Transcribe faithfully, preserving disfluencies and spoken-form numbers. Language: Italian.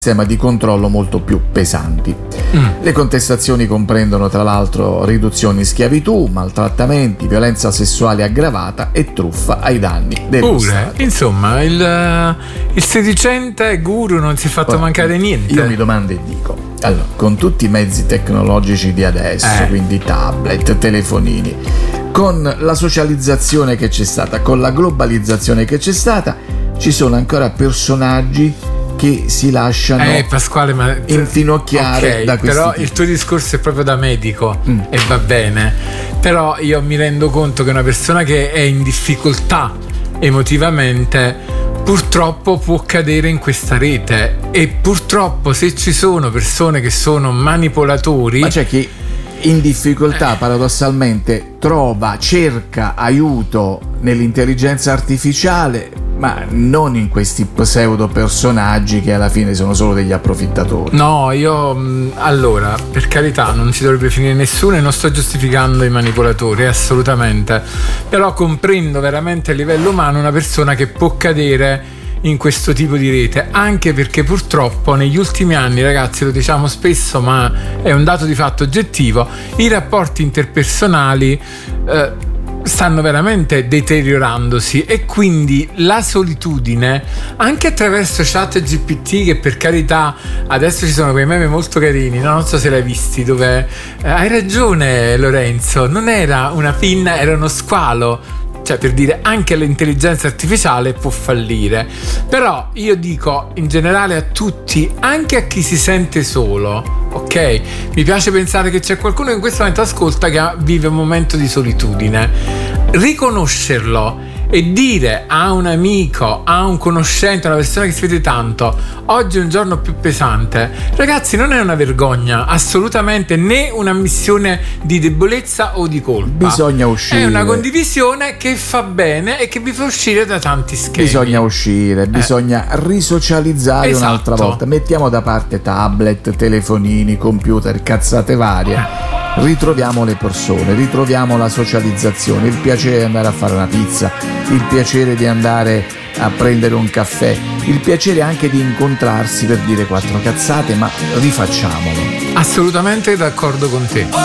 sistema di controllo molto più pesanti. Mm. Le contestazioni comprendono tra l'altro riduzioni in schiavitù, maltrattamenti, violenza sessuale aggravata e truffa ai danni dello Pure, Stato. Insomma, il, il sedicente guru non si è fatto Poi, mancare niente. Io mi domando e dico, allora, con tutti i mezzi tecnologici di adesso, eh. quindi tablet, telefonini, con la socializzazione che c'è stata, con la globalizzazione che c'è stata, ci sono ancora personaggi che si lasciano eh, Pasquale, ma infinocchiare okay, da questi però tipi. Il tuo discorso è proprio da medico mm. e va bene, però io mi rendo conto che una persona che è in difficoltà emotivamente purtroppo può cadere in questa rete, e purtroppo se ci sono persone che sono manipolatori, ma c'è chi in difficoltà eh. paradossalmente trova, cerca aiuto nell'intelligenza artificiale, ma non in questi pseudo personaggi che alla fine sono solo degli approfittatori. No, io allora, per carità, non si dovrebbe finire nessuno e non sto giustificando i manipolatori, assolutamente, però comprendo veramente a livello umano una persona che può cadere in questo tipo di rete, anche perché purtroppo negli ultimi anni, ragazzi, lo diciamo spesso ma è un dato di fatto oggettivo, i rapporti interpersonali eh, stanno veramente deteriorandosi, e quindi la solitudine, anche attraverso chat G P T, che per carità adesso ci sono quei meme molto carini, no? Non so se l'hai visti, dove eh, hai ragione Lorenzo, non era una pinna, era uno squalo. Cioè, per dire, anche l'intelligenza artificiale può fallire. Però io dico in generale a tutti, anche a chi si sente solo, ok? Mi piace pensare che c'è qualcuno che in questo momento ascolta che vive un momento di solitudine. Riconoscerlo e dire a un amico, a un conoscente, a una persona che si vede tanto, oggi è un giorno più pesante, ragazzi, non è una vergogna assolutamente, né una missione di debolezza o di colpa. Bisogna uscire, è una condivisione che fa bene e che vi fa uscire da tanti schemi. Bisogna uscire, eh. bisogna risocializzare esatto. un'altra volta. Mettiamo da parte tablet, telefonini, computer, cazzate varie. Ritroviamo le persone, ritroviamo la socializzazione, il piacere di andare a fare una pizza, il piacere di andare a prendere un caffè, il piacere anche di incontrarsi per dire quattro cazzate, ma rifacciamolo. Assolutamente d'accordo con te.